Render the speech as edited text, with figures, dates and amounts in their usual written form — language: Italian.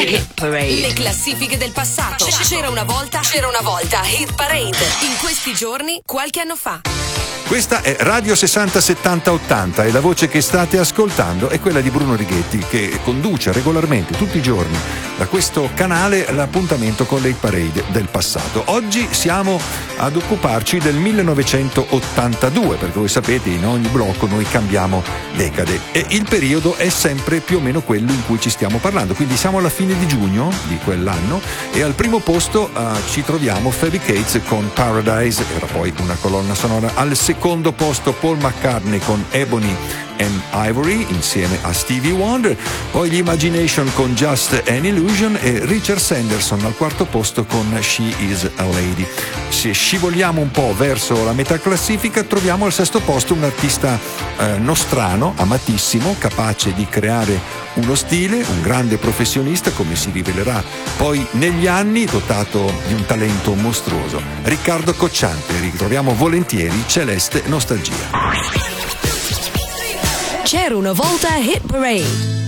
Hit Parade. Le classifiche del passato. C'era una volta Hit Parade. In questi giorni, qualche anno fa. Questa è Radio 60 70 80 e la voce che state ascoltando è quella di Bruno Righetti, che conduce regolarmente tutti i giorni da questo canale l'appuntamento con le Hit Parade del passato. Oggi siamo ad occuparci del 1982, perché voi sapete in ogni blocco noi cambiamo decade e il periodo è sempre più o meno quello in cui ci stiamo parlando, quindi siamo alla fine di giugno di quell'anno e al primo posto ci troviamo Phoebe Cates con Paradise, era poi una colonna sonora. Al secondo posto Paul McCartney con Ebony and Ivory insieme a Stevie Wonder, poi gli Imagination con Just an Illusion e Richard Sanderson al quarto posto con She Is a Lady. Se scivoliamo un po' verso la metà classifica troviamo al sesto posto un artista nostrano, amatissimo, capace di creare uno stile, un grande professionista come si rivelerà poi negli anni, dotato di un talento mostruoso. Riccardo Cocciante, ritroviamo volentieri Celeste Nostalgia. C'era una volta Hit Parade.